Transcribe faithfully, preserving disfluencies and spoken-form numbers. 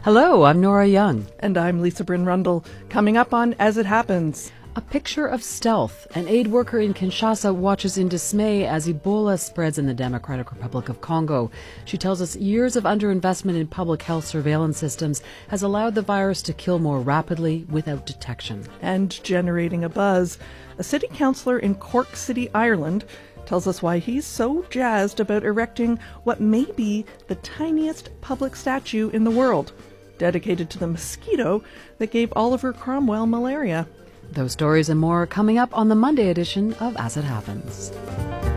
Hello, I'm Nora Young. And I'm Lisa Bryn Rundle. Coming up on As It Happens. A picture of stealth. An aid worker in Kinshasa watches in dismay as Ebola spreads in the Democratic Republic of Congo. She tells us years of underinvestment in public health surveillance systems has allowed the virus to kill more rapidly without detection. And generating a buzz. A city councillor in Cork City, Ireland, tells us why he's so jazzed about erecting what may be the tiniest public statue in the world, dedicated to the mosquito that gave Oliver Cromwell malaria. Those stories and more are coming up on the Monday edition of As It Happens.